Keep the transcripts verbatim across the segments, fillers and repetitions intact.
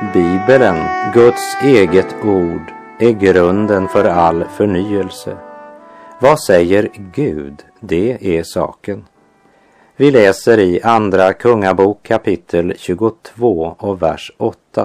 Bibeln, Guds eget ord, är grunden för all förnyelse. Vad säger Gud? Det är saken. Vi läser i andra kungabok kapitel tjugotvå och vers åtta.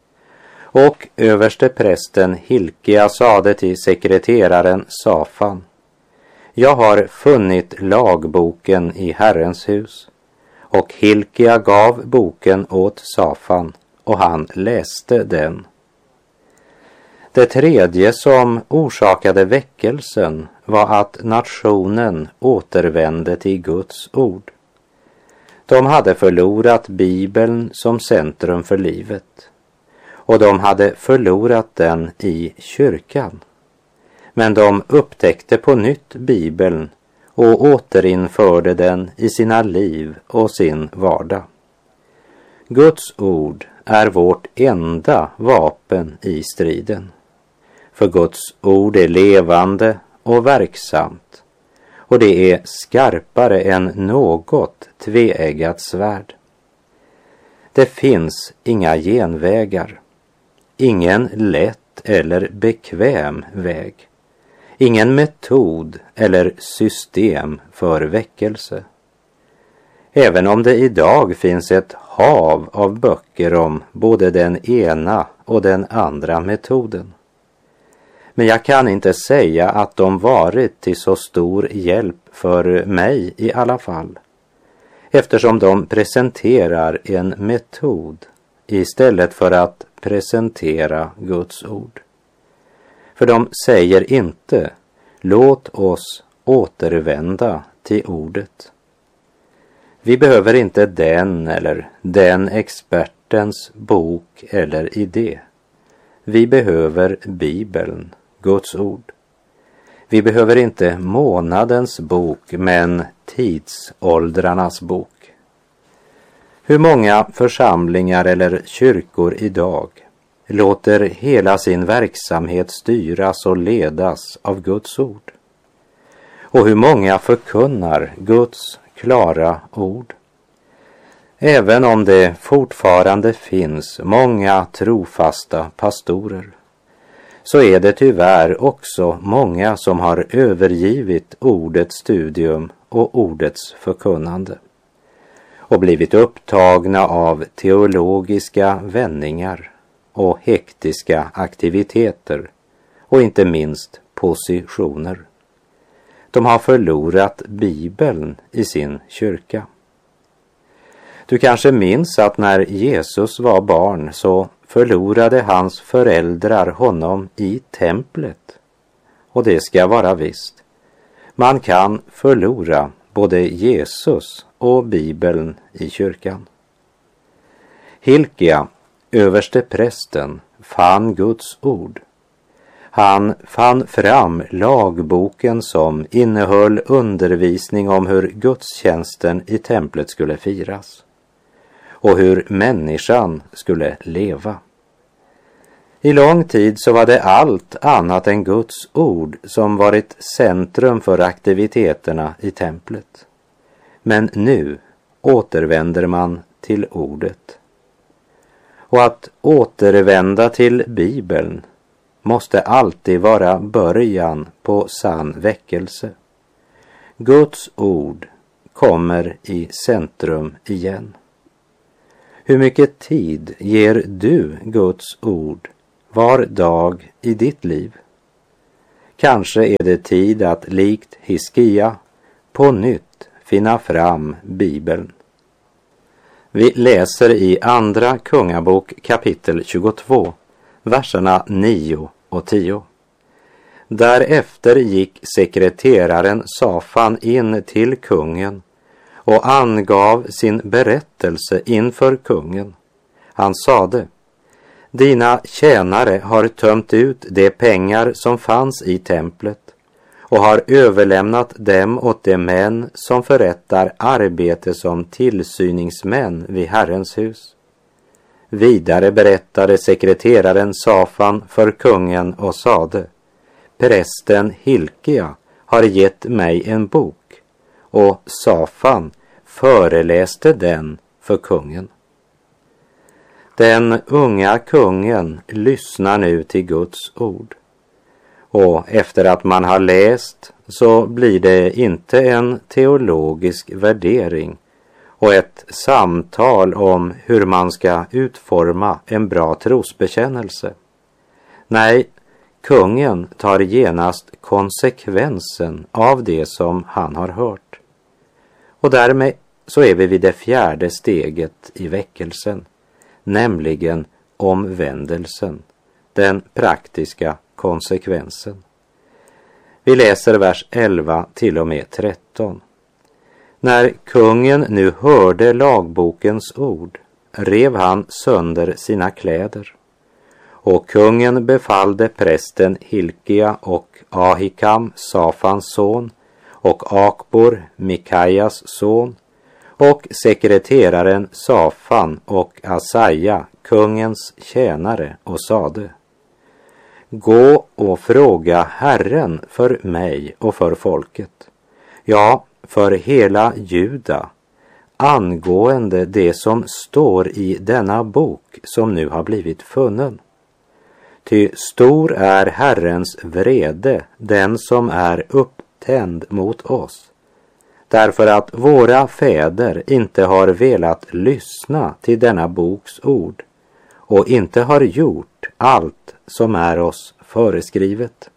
Och överste prästen Hilkia sade till sekreteraren Safan: Jag har funnit lagboken i Herrens hus. Och Hilkia gav boken åt Safan, och han läste den. Det tredje som orsakade väckelsen var att nationen återvände till Guds ord. De hade förlorat Bibeln som centrum för livet, och de hade förlorat den i kyrkan. Men de upptäckte på nytt Bibeln och återinförde den i sina liv och sin vardag. Guds ord är vårt enda vapen i striden. För Guds ord är levande och verksamt, och det är skarpare än något tveeggat svärd. Det finns inga genvägar, ingen lätt eller bekväm väg, ingen metod eller system för väckelse. Även om det idag finns ett hav av böcker om både den ena och den andra metoden. Men jag kan inte säga att de varit till så stor hjälp för mig i alla fall, eftersom de presenterar en metod istället för att presentera Guds ord. För de säger inte: låt oss återvända till ordet. Vi behöver inte den eller den expertens bok eller idé. Vi behöver Bibeln, Guds ord. Vi behöver inte månadens bok, men tidsåldrarnas bok. Hur många församlingar eller kyrkor idag låter hela sin verksamhet styras och ledas av Guds ord? Och hur många förkunnar Guds klara ord? Även om det fortfarande finns många trofasta pastorer, så är det tyvärr också många som har övergivit ordets studium och ordets förkunnande och blivit upptagna av teologiska vändningar och hektiska aktiviteter och inte minst positioner. De har förlorat Bibeln i sin kyrka. Du kanske minns att när Jesus var barn så förlorade hans föräldrar honom i templet. Och det ska vara visst. Man kan förlora både Jesus och Bibeln i kyrkan. Hilkia, överste prästen, fann Guds ord. Han fann fram lagboken som innehöll undervisning om hur gudstjänsten i templet skulle firas och hur människan skulle leva. I lång tid så var det allt annat än Guds ord som varit centrum för aktiviteterna i templet. Men nu återvänder man till ordet. Och att återvända till Bibeln måste alltid vara början på sann väckelse. Guds ord kommer i centrum igen. Hur mycket tid ger du Guds ord var dag i ditt liv? Kanske är det tid att likt Hiskia på nytt finna fram Bibeln. Vi läser i andra kungabok kapitel tjugotvå, verserna nio och tio. Därefter gick sekreteraren Safan in till kungen och angav sin berättelse inför kungen. Han sade: dina tjänare har tömt ut de pengar som fanns i templet och har överlämnat dem åt de män som förrättar arbete som tillsyningsmän vid Herrens hus. Vidare berättade sekreteraren Safan för kungen och sade: prästen Hilkia har gett mig en bok, och Safan föreläste den för kungen. Den unga kungen lyssnar nu till Guds ord. Och efter att man har läst så blir det inte en teologisk värdering och ett samtal om hur man ska utforma en bra trosbekännelse. Nej, kungen tar genast konsekvensen av det som han har hört. Och därmed så är vi vid det fjärde steget i väckelsen, nämligen omvändelsen, den praktiska konsekvensen. Vi läser vers elva till och med tretton. När kungen nu hörde lagbokens ord rev han sönder sina kläder. Och kungen befallde prästen Hilkia och Ahikam, Safans son, och Akbor, Mikajas son, och sekreteraren Safan och Asaja, kungens tjänare, och sade: Gå och fråga Herren för mig och för folket, ja, för hela Juda, angående det som står i denna bok som nu har blivit funnen. Ty stor är Herrens vrede, den som är upptänd mot oss, därför att våra fäder inte har velat lyssna till denna boks ord och inte har gjort allt som är oss föreskrivet.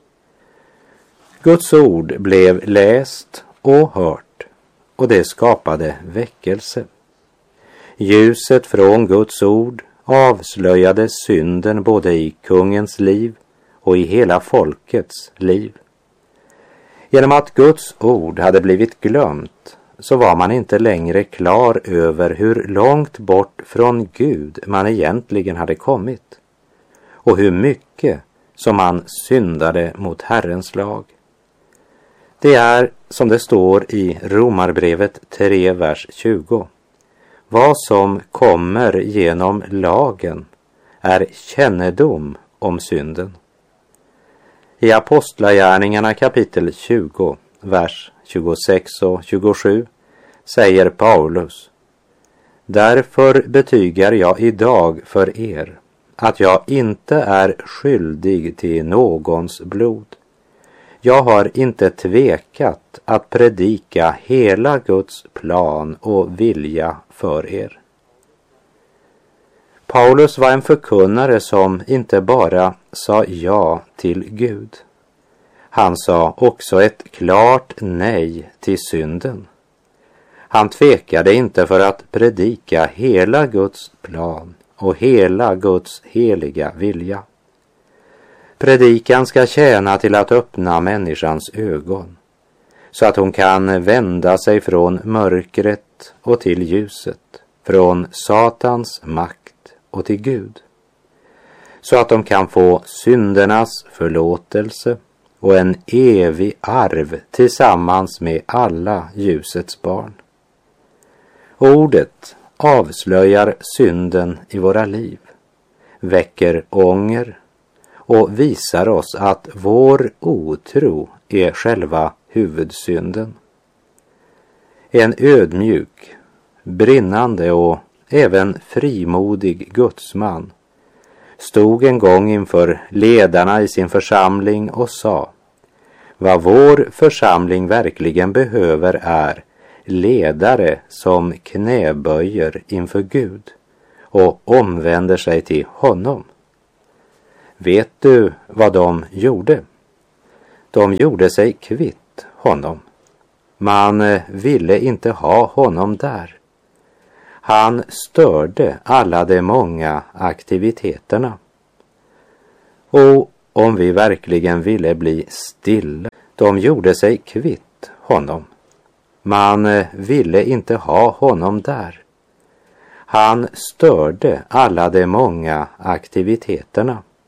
Guds ord blev läst och hört, och det skapade väckelse. Ljuset från Guds ord avslöjade synden både i kungens liv och i hela folkets liv. Genom att Guds ord hade blivit glömt så var man inte längre klar över hur långt bort från Gud man egentligen hade kommit och hur mycket som man syndade mot Herrens lag. Det är som det står i Romarbrevet tre, vers tjugo. Vad som kommer genom lagen är kännedom om synden. I Apostlagärningarna kapitel tjugo, vers tjugosex och tjugosju säger Paulus: Därför betygar jag idag för er att jag inte är skyldig till någons blod. Jag har inte tvekat att predika hela Guds plan och vilja för er. Paulus var en förkunnare som inte bara sa ja till Gud. Han sa också ett klart nej till synden. Han tvekade inte för att predika hela Guds plan och hela Guds heliga vilja. Predikan ska tjäna till att öppna människans ögon, så att hon kan vända sig från mörkret och till ljuset, från Satans makt och till Gud, så att de kan få syndernas förlåtelse och en evig arv tillsammans med alla ljusets barn. Ordet avslöjar synden i våra liv, väcker ånger och visar oss att vår otro är själva huvudsynden. En ödmjuk, brinnande och även frimodig gudsman stod en gång inför ledarna i sin församling och sa: vad vår församling verkligen behöver är ledare som knäböjer inför Gud och omvänder sig till honom. Vet du vad de gjorde? De gjorde sig kvitt honom. Man ville inte ha honom där. Han störde alla de många aktiviteterna. Och om vi verkligen ville bli stilla, de gjorde sig kvitt honom. Man ville inte ha honom där. Han störde alla de många aktiviteterna.